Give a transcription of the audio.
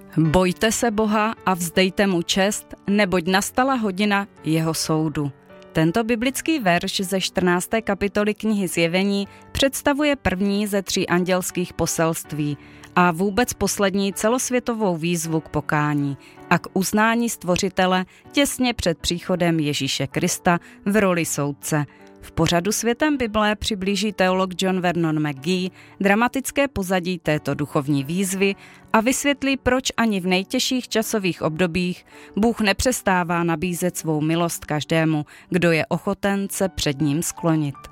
Bojte se Boha a vzdejte mu čest, neboť nastala hodina jeho soudu. Tento biblický verš ze 14. kapitoly knihy Zjevení představuje první ze 3 andělských poselství a vůbec poslední celosvětovou výzvu k pokání a k uznání Stvořitele těsně před příchodem Ježíše Krista v roli soudce. V pořadu Světem Bible přiblíží teolog John Vernon McGee dramatické pozadí této duchovní výzvy a vysvětlí, proč ani v nejtěžších časových obdobích Bůh nepřestává nabízet svou milost každému, kdo je ochoten se před ním sklonit.